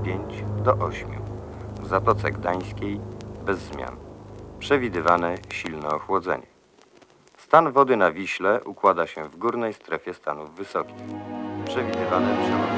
5 do 8. W Zatoce Gdańskiej bez zmian. Przewidywane silne ochłodzenie. Stan wody na Wiśle układa się w górnej strefie stanów wysokich. Przewidywane przełączenie.